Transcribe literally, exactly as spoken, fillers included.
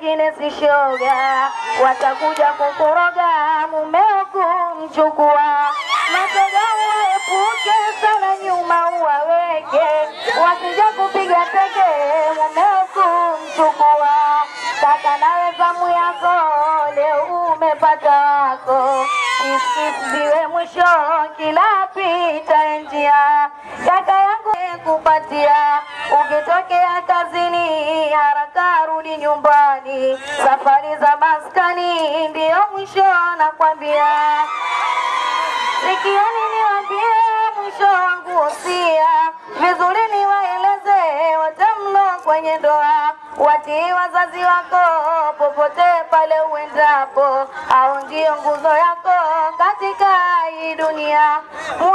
wengine si shoga, watakuja kukoroga mumeo kumchukua. Matega uepuke sana nyuma uwaweke, wasija kupiga teke mumeo kumchukua. Kaka nawe zamu yako leo umepata wako, kis ziwe mwisho kila pita njia. Kaka yangu kupatia, ukitokea kazini haraka rudi nyumbani, safari za maskani ndio mwisho nakwambia. Sikieni niwaambie mwisho wangu usia, vizuri niwaeleze wote mlo kwenye ndoa. Watii wazazi wako popote pale uendapo, hao ndio nguzo yako katika hii dunia.